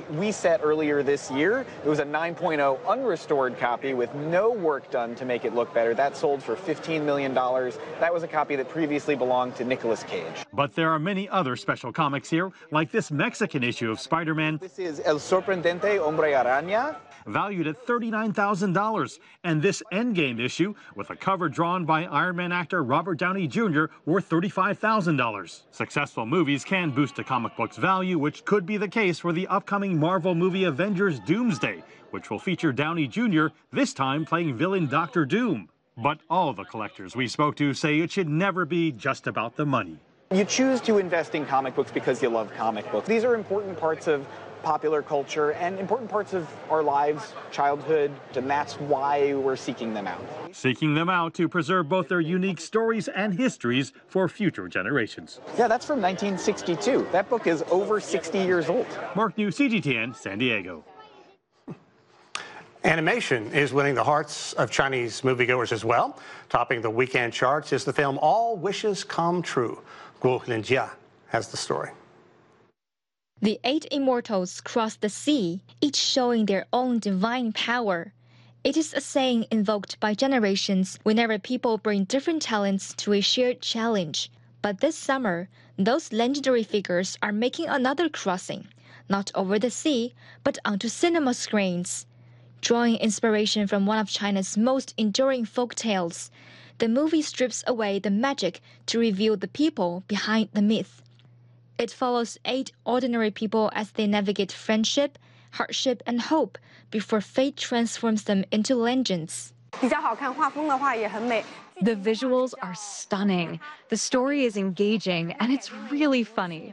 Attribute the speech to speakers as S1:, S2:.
S1: we set earlier this year. It was a 9.0 unrestored copy with no work done to make it look better. That sold for $15 million. That was a copy that previously belonged to Nicolas Cage.
S2: But there are many other special comics here, like this Mexican issue of Spider-Man.
S1: This is El Sorprendente Hombre Araña,
S2: valued at $39,000, and this Endgame issue with a cover drawn by Iron Man actor Robert Downey Jr. worth $35,000. Successful movies can boost a comic book's value, which could be the case for the upcoming Marvel movie Avengers Doomsday, which will feature Downey Jr., this time playing villain Dr. Doom. But all the collectors we spoke to say it should never be just about the money.
S1: You choose to invest in comic books because you love comic books. These are important parts of popular culture and important parts of our lives, childhood, and that's why we're seeking them out.
S2: Seeking them out to preserve both their unique stories and histories for future generations.
S1: Yeah, that's from 1962. That book is over 60 years old.
S2: Mark New, CGTN, San Diego.
S3: Animation is winning the hearts of Chinese moviegoers as well. Topping the weekend charts is the film All Wishes Come True. Guo Linjia has the story.
S4: The 8 immortals cross the sea, each showing their own divine power. It is a saying invoked by generations whenever people bring different talents to a shared challenge. But this summer, those legendary figures are making another crossing, not over the sea, but onto cinema screens. Drawing inspiration from one of China's most enduring folk tales, the movie strips away the magic to reveal the people behind the myth. It follows 8 ordinary people as they navigate friendship, hardship, and hope before fate transforms them into legends.
S5: The visuals are stunning, the story is engaging, and it's really funny.